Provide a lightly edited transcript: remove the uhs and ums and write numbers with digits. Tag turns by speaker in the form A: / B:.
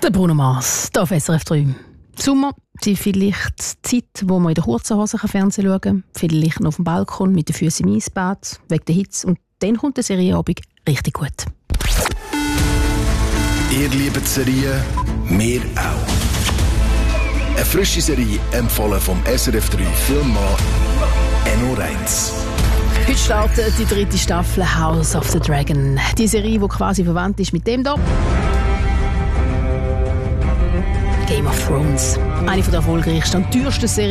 A: Der Bruno Mars, hier auf SRF 3. Sommer, die vielleicht Zeit, wo man in der kurzen Hose Fernsehen schauen kann. Vielleicht noch auf dem Balkon mit den Füßen im Eisbad, wegen der Hitze. Und dann kommt der Serienabend richtig gut.
B: Ihr liebt die Serie, wir auch. Eine frische Serie empfohlen vom SRF 3 Filmmann Enno Reitz.
A: Heute startet die 3. Staffel House of the Dragon. Die Serie, die quasi verwandt ist mit dem hier. Game of Thrones. Eine der erfolgreichsten und teuersten Serien